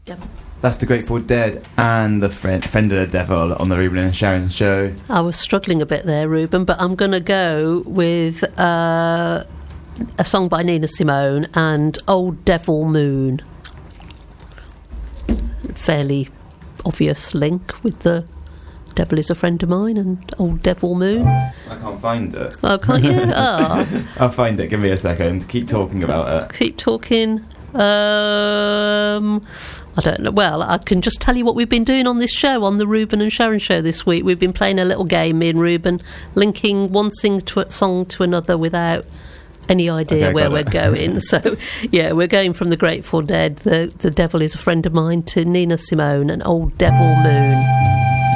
Yep. That's the Grateful Dead and the Fender Devil on the Ruben and Sharon show. I was struggling a bit there, Ruben, but I'm going to go with a song by Nina Simone and Old Devil Moon. Fairly obvious link with the Devil Is a Friend of Mine and Old Devil Moon. I can't find it. Oh, can't you? Oh. I'll find it. Give me a second. Keep talking about it. Keep talking. I don't know. Well, I can just tell you what we've been doing on this show, on the Ruben and Sharon show this week. We've been playing a little game, me and Ruben, linking one song to another without any idea where we're going. So, yeah, we're going from the Grateful Dead, the Devil Is a Friend of Mine, to Nina Simone and Old Devil Moon.